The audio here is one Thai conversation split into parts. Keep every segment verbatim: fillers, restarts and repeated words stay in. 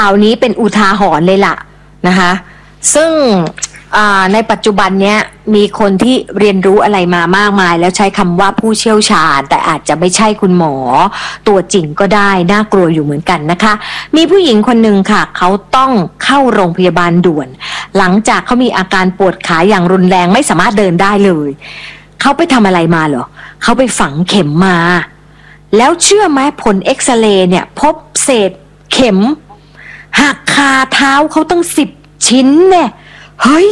าวนี้เป็นอุทาหรณ์เลยล่ะนะคะซึ่งในปัจจุบันเนี้ยมีคนที่เรียนรู้อะไรมามากมายแล้วใช้คำว่าผู้เชี่ยวชาญแต่อาจจะไม่ใช่คุณหมอตัวจริงก็ได้น่ากลัวอยู่เหมือนกันนะคะมีผู้หญิงคนหนึ่งค่ะเขาต้องเข้าโรงพยาบาลด่วนหลังจากเขามีอาการปวดขาอย่างรุนแรงไม่สามารถเดินได้เลยเขาไปทำอะไรมาเหรอเขาไปฝังเข็มมาแล้วเชื่อไหมผลเอ็กซเรย์เนี่ยพบเศษเข็มหักคาเท้าเขาตั้งสิบชิ้นเนี่ยเฮ้ย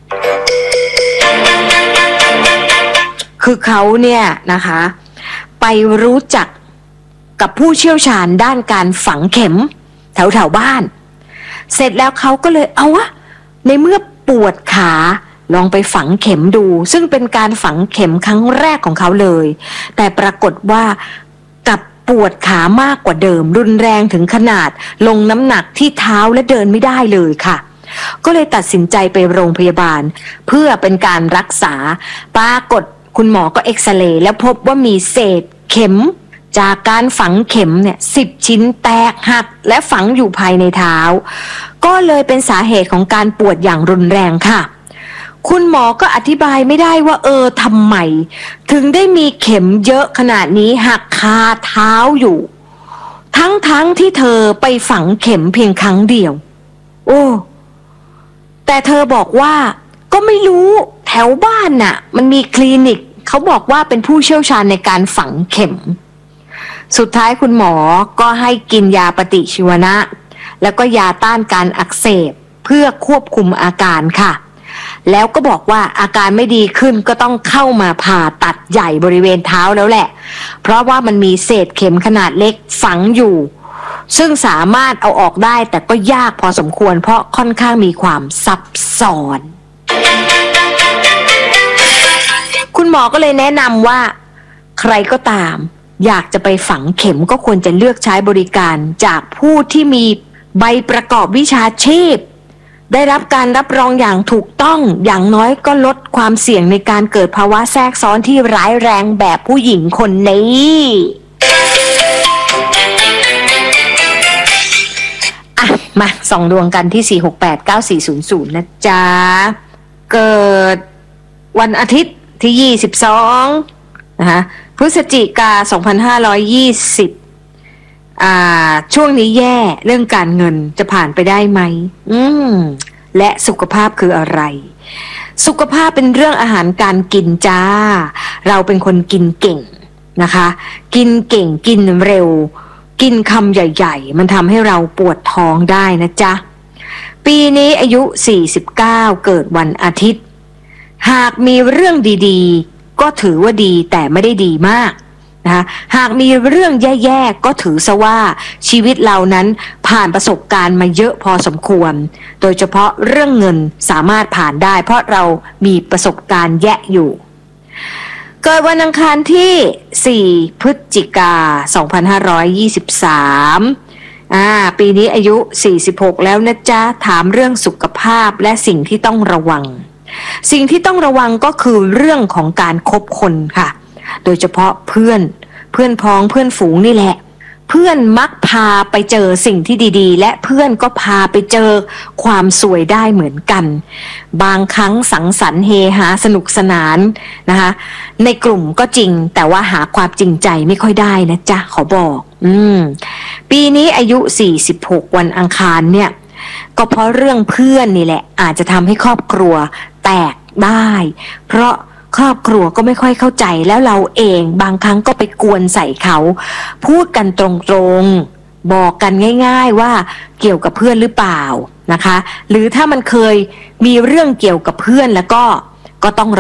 คือเขาเนี่ยนะคะไปรู้จักกับผู้เชี่ยวชาญด้านการฝังเข็มแถวแถวบ้านเสร็จแล้วเขาก็เลยเอาวะในเมื่อปวดขาลองไปฝังเข็มดูซึ่งเป็นการฝังเข็มครั้งแรกของเขาเลยแต่ปรากฏว่ากับปวดขามากกว่าเดิมรุนแรงถึงขนาดลงน้ำหนักที่เท้าและเดินไม่ได้เลยค่ะก็เลยตัดสินใจไปโรงพยาบาลเพื่อเป็นการรักษาปรากฏคุณหมอก็เอ็กซเรย์แล้วพบว่ามีเศษเข็มจากการฝังเข็มเนี่ยสิบชิ้นแตกหักและฝังอยู่ภายในเท้าก็เลยเป็นสาเหตุของการปวดอย่างรุนแรงค่ะคุณหมอก็อธิบายไม่ได้ว่าเออทำไมถึงได้มีเข็มเยอะขนาดนี้หักคาเท้าอยู่ทั้งๆที่เธอไปฝังเข็มเพียงครั้งเดียวโอ้แต่เธอบอกว่าก็ไม่รู้แถวบ้านน่ะมันมีคลินิกเขาบอกว่าเป็นผู้เชี่ยวชาญในการฝังเข็มสุดท้ายคุณหมอก็ให้กินยาปฏิชีวนะแล้วก็ยาต้านการอักเสบเพื่อควบคุมอาการค่ะแล้วก็บอกว่าอาการไม่ดีขึ้นก็ต้องเข้ามาผ่าตัดใหญ่บริเวณเท้าแล้วแหละเพราะว่ามันมีเศษเข็มขนาดเล็กฝังอยู่ซึ่งสามารถเอาออกได้แต่ก็ยากพอสมควรเพราะค่อนข้างมีความซับซ้อนคุณหมอก็เลยแนะนำว่าใครก็ตามอยากจะไปฝังเข็มก็ควรจะเลือกใช้บริการจากผู้ที่มีใบประกอบวิชาชีพได้รับการรับรองอย่างถูกต้องอย่างน้อยก็ลดความเสี่ยงในการเกิดภาวะแทรกซ้อนที่ร้ายแรงแบบผู้หญิงคนนี้อ่ะมาส่องดวงกันที่สี่ หก แปด เก้า สี่ ศูนย์ ศูนย์นะจ๊ะเกิดวันอาทิตย์ที่ยี่สิบสองนะคะพฤศจิกาสองพันห้าร้อยยี่สิบอ่าช่วงนี้แย่เรื่องการเงินจะผ่านไปได้ไหมอืมและสุขภาพคืออะไรสุขภาพเป็นเรื่องอาหารการกินจ้าเราเป็นคนกินเก่งนะคะกินเก่งกินเร็วกินคำใหญ่ๆมันทำให้เราปวดท้องได้นะจ๊ะปีนี้อายุสี่สิบเก้าเกิดวันอาทิตย์หากมีเรื่องดีๆก็ถือว่าดีแต่ไม่ได้ดีมากนะคะหากมีเรื่องแย่ๆก็ถือซะว่าชีวิตเรานั้นผ่านประสบการณ์มาเยอะพอสมควรโดยเฉพาะเรื่องเงินสามารถผ่านได้เพราะเรามีประสบการณ์แย่อยู่เกิดวันอังคารที่สี่พฤศจิกาสองพันห้าร้อยยี่สิบสามอ่าปีนี้อายุสี่สิบหกแล้วนะจ๊ะถามเรื่องสุขภาพและสิ่งที่ต้องระวังสิ่งที่ต้องระวังก็คือเรื่องของการคบคนค่ะโดยเฉพาะเพื่อนเพื่อนพ้องเพื่อนฝูงนี่แหละเพื่อนมักพาไปเจอสิ่งที่ดีๆและเพื่อนก็พาไปเจอความสวยได้เหมือนกันบางครั้งสังสรรค์เฮฮาสนุกสนานนะคะในกลุ่มก็จริงแต่ว่าหาความจริงใจไม่ค่อยได้นะจ๊ะขอบอกอืมปีนี้อายุสี่สิบหกวันอังคารเนี่ยก็เพราะเรื่องเพื่อนนี่แหละอาจจะทำให้ครอบครัวแตกได้เพราะครอบครัวก็ไม่ค่อยเข้าใจแล้วเราเองบางครั้งก็ไปกวนใส่เขาพูดกันตรงๆบอกกันง่ายๆว่าเกี่ยวกับเพื่อนหรือเปล่านะคะหรือถ้ามันเคยมีเรื่องเกี่ยวกับเพื่อนแล้วก็ก็ต้อง